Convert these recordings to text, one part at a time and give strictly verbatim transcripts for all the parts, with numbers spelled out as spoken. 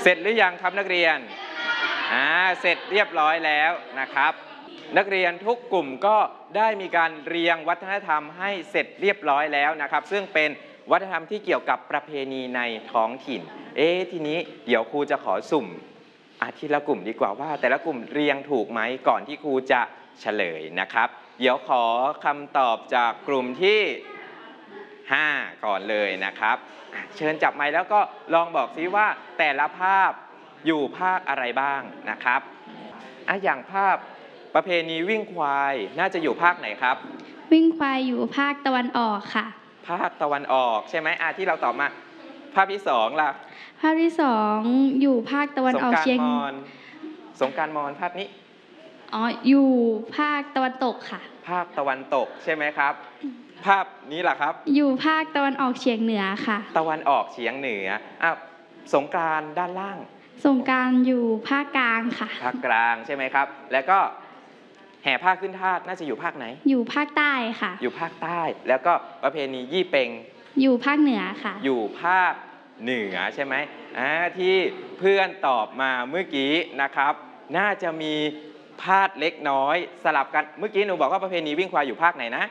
เสร็จหรือยังครับนักเรียนอ่าเสร็จเรียบร้อยแล้วนะครับนักเรียนทุกกลุ่มก็ได้มีการเรียงวัฒนธรรมให้เสร็จเรียบร้อยแล้วนะครับซึ่งเป็นวัฒนธรรมที่เกี่ยวกับประเพณีในท้องถิ่นเอ๊ะทีนี้เดี๋ยวครูจะขอสุ่มอาทีละกลุ่มดีกว่าว่าแต่ละกลุ่มเรียงถูกไหมก่อนที่ครูจะเฉลยนะครับเดี๋ยวขอคำตอบจากกลุ่มที่ห้าก่อนเลยนะครับเชิญจับไมค์แล้วก็ลองบอกซิว่าแต่ละภาพอยู่ภาคอะไรบ้างนะครับอ่ะอย่างภาพประเพณีวิ่งควายน่าจะอยู่ภาคไหนครับวิ่งควายอยู่ภาคตะวันออกค่ะภาคตะวันออกใช่ไหมอ่ะที่เราตอบมาภาพที่สองล่ะภาพที่สองอยู่ภาคตะวันออกเฉียงสงกรานต์มอญภาพนี้อ๋ออยู่ภาคตะวันตกค่ะภาคตะวันตกใช่ไหมครับภาพนี้ล่ะครับอยู่ภาคตะวันออกเฉียงเหนือค่ะตะวันออกเฉียงเหนืออ่ะสงกรานต์ด้านล่างสงกรานต์อยู่ภาคกลางค่ะภาคกลางใช่ไหมครับแล้วก็แห่ผ้าขึ้นทาสน่าจะอยู่ภาคไหนอยู่ภาคใต้ค่ะอยู่ภาคใต้แล้วก็ประเพณียี่เป็งอยู่ภาคเหนือค่ะอยู่ภาคเหนือใช่ไหมอ่าที่เพื่อนตอบมาเมื่อกี้นะครับน่าจะมีพลาดเล็กน้อยสลับกันเมื่อกี้หนูบอกว่าประเพณีวิ่งควายอยู่ภาคไหนนะ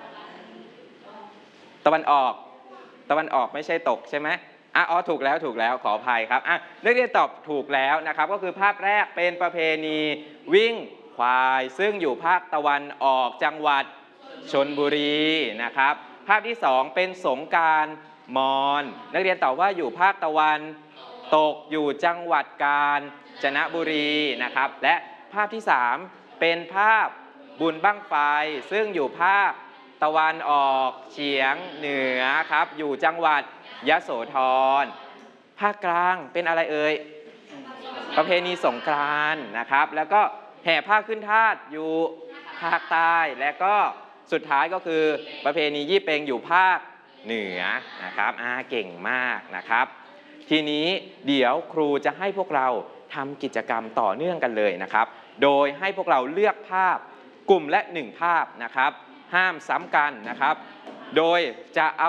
ตะวันออกตะวันออกไม่ใช่ตกใช่ไหมอ่ะอ๋อถูกแล้วถูกแล้วขออภัยครับอ่ะนักเรียนตอบถูกแล้วนะครับก็คือภาพแรกเป็นประเพณีวิ่งควายซึ่งอยู่ภาคตะวันออกจังหวัดชลบุรีนะครับภาพที่สองเป็นสงกรานต์มอญนักเรียนตอบว่าอยู่ภาคตะวันตกอยู่จังหวัดกาญจนบุรีนะครับและภาพที่สามเป็นภาพบุญบั้งไฟซึ่งอยู่ภาคตะวันออกเฉียงเหนือครับอยู่จังหวัดยโสธรภาคกลางเป็นอะไรเอ่ยประเพณีสงกรานต์นะครับแล้วก็แห่ผ้าขึ้นทาสอยู่ภาคใต้และก็สุดท้ายก็คือประเพณียี่เป็งอยู่ภาคเหนือนะครับอ่าเก่งมากนะครับทีนี้เดี๋ยวครูจะให้พวกเราทำกิจกรรมต่อเนื่องกันเลยนะครับโดยให้พวกเราเลือกภาพกลุ่มละหนึ่งภาพนะครับห้ามซ้ำกันนะครับโดยจะเอา